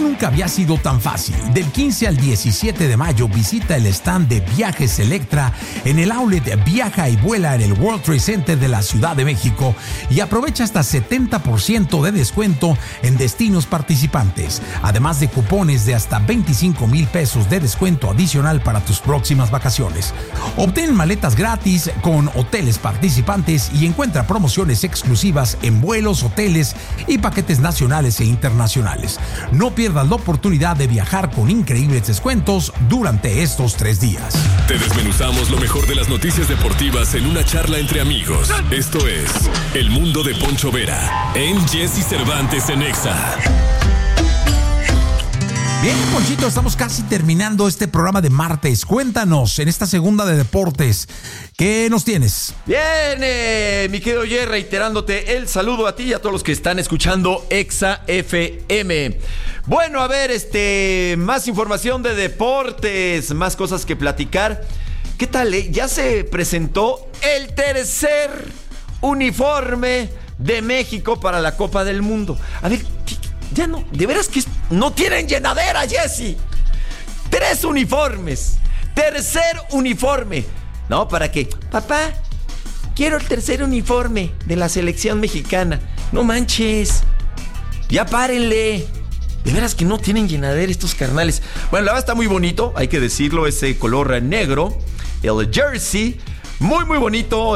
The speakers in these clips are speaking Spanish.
nunca había sido tan fácil. Del 15 al 17 de mayo visita el stand de Viajes Electra en el outlet Viaja y Vuela en el World Trade Center de la Ciudad de México y aprovecha hasta 70% de descuento en destinos participantes, además de cupones de hasta 25,000 pesos de descuento adicional para tus próximas vacaciones. Obtén maletas gratis con hoteles participantes y encuentra promociones exclusivas en vuelos, hoteles y paquetes nacionales e internacionales. No pierdas la oportunidad de viajar con increíbles descuentos durante estos 3 días. Te desmenuzamos lo mejor de las noticias deportivas en una charla entre amigos. Esto es El Mundo de Poncho Vera en Jesse Cervantes en Exa. Bien, Ponchito, estamos casi terminando este programa de martes. Cuéntanos, en esta segunda de deportes, ¿qué nos tienes? Bien, mi querido Ye, reiterándote el saludo a ti y a todos los que están escuchando Exa FM. Bueno, a ver, más información de deportes, más cosas que platicar. ¿Qué tal, Ya se presentó el tercer uniforme de México para la Copa del Mundo. A ver, ya no, de veras que no tienen llenadera, Jesse. 3 uniformes. Tercer uniforme. No, ¿para qué? Papá, quiero el tercer uniforme de la selección mexicana. No manches. Ya párenle. De veras que no tienen llenadera estos carnales. Bueno, la verdad está muy bonito, hay que decirlo, ese color negro. El jersey, muy muy bonito,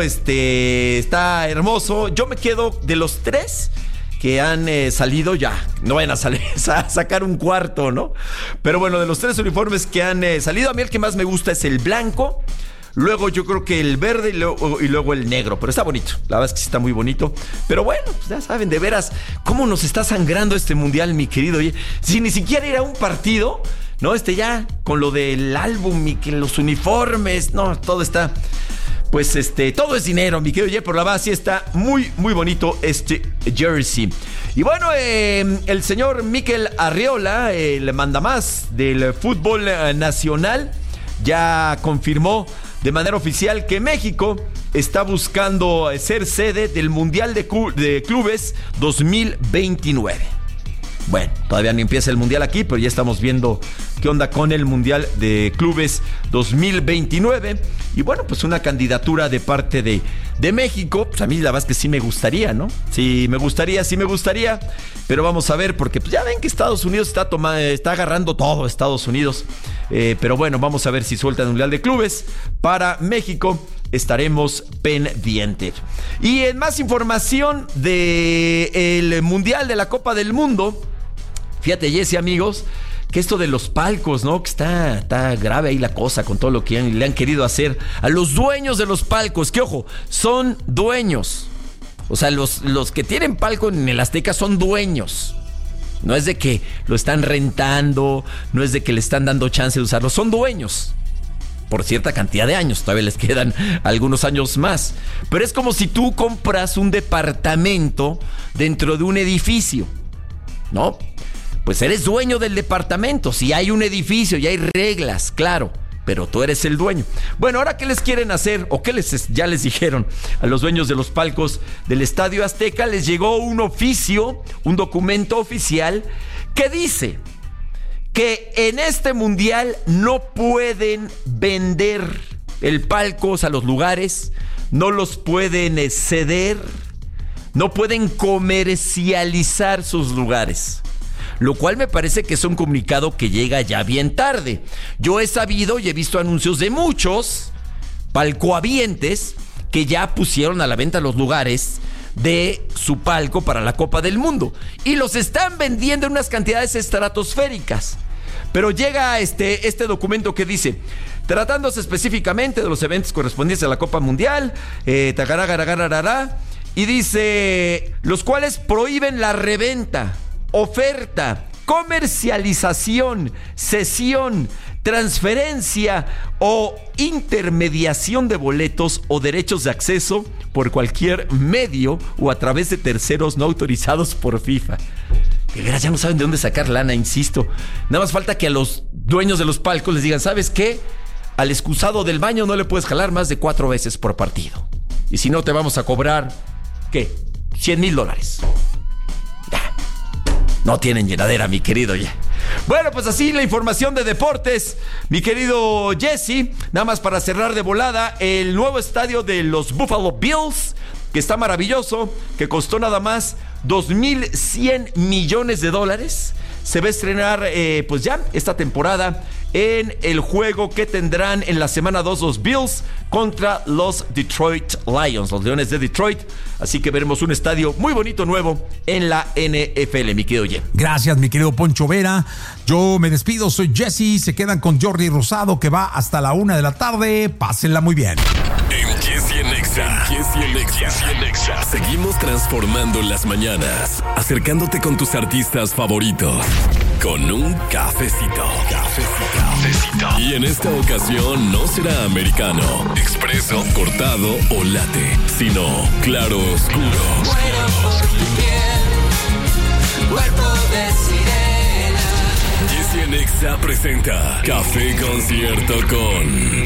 está hermoso. Yo me quedo de los 3 que han salido, ya, no vayan a sacar un cuarto, ¿no? Pero bueno, de los 3 uniformes que han salido, a mí el que más me gusta es el blanco. Luego yo creo que el verde y luego el negro. Pero está bonito, la verdad es que sí está muy bonito. Pero bueno, pues ya saben, de veras, cómo nos está sangrando este mundial, mi querido. Si ni siquiera ir a un partido, ¿no? Ya con lo del álbum y que los uniformes, no, todo está... Pues todo es dinero, mi querido Ye, por la base está muy, muy bonito este jersey. Y bueno, el señor Mikel Arriola, el mandamás del fútbol nacional, ya confirmó de manera oficial que México está buscando ser sede del Mundial de Clubes 2029. Bueno, todavía no empieza el Mundial aquí, pero ya estamos viendo qué onda con el Mundial de Clubes 2029. Y bueno, pues una candidatura de parte de México. Pues a mí la verdad es que sí me gustaría, ¿no? Sí me gustaría. Pero vamos a ver, porque pues ya ven que Estados Unidos está agarrando todo, Estados Unidos. Pero bueno, vamos a ver si sueltan el Mundial de Clubes para México. Estaremos pendientes. Y en más información del Mundial de la Copa del Mundo, fíjate, Jesse, amigos, que esto de los palcos, ¿no? Que está grave ahí la cosa con todo lo que le han querido hacer a los dueños de los palcos, que ojo, son dueños. O sea, los que tienen palco en el Azteca son dueños. No es de que lo están rentando, no es de que le están dando chance de usarlo, son dueños. Por cierta cantidad de años, todavía les quedan algunos años más. Pero es como si tú compras un departamento dentro de un edificio, ¿no? Pues eres dueño del departamento. Si hay un edificio y hay reglas, claro, pero tú eres el dueño. Bueno, ahora, ¿qué les quieren hacer? ¿O qué ya les dijeron a los dueños de los palcos del Estadio Azteca? Les llegó un oficio, un documento oficial que dice que en este mundial no pueden vender el palco, o sea, los lugares, no los pueden ceder, no pueden comercializar sus lugares. Lo cual me parece que es un comunicado que llega ya bien tarde. Yo he sabido y he visto anuncios de muchos palcohabientes que ya pusieron a la venta los lugares de su palco para la Copa del Mundo y los están vendiendo en unas cantidades estratosféricas. Pero llega este documento que dice: tratándose específicamente de los eventos correspondientes a la Copa Mundial, y dice, los cuales prohíben la reventa, oferta, comercialización, cesión, transferencia o intermediación de boletos o derechos de acceso por cualquier medio o a través de terceros no autorizados por FIFA. De veras, ya no saben de dónde sacar lana, insisto. Nada más falta que a los dueños de los palcos les digan, ¿sabes qué? Al excusado del baño no le puedes jalar más de 4 veces por partido. Y si no, te vamos a cobrar, ¿qué? $100,000. No tienen llenadera, mi querido. Bueno, pues así la información de deportes, mi querido Jesse. Nada más para cerrar de volada, el nuevo estadio de los Buffalo Bills, que está maravilloso, que costó nada más $2,100 millones. Se va a estrenar pues ya esta temporada en el juego que tendrán en la semana 2 los Bills contra los Detroit Lions, los Leones de Detroit. Así que veremos un estadio muy bonito nuevo en la NFL, mi querido Ye. Gracias, mi querido Poncho Vera. Yo me despido, soy Jesse. Se quedan con Jordi Rosado, que va hasta la 1 de la tarde. Pásenla muy bien. En Jesse en Exa. Seguimos transformando las mañanas, acercándote con tus artistas favoritos, con un cafecito. Y en esta ocasión no será americano, expreso, cortado o latte, sino claro oscuro. Muero por tu piel, cuerpo de sirena. Jesse en Exa presenta Café Concierto con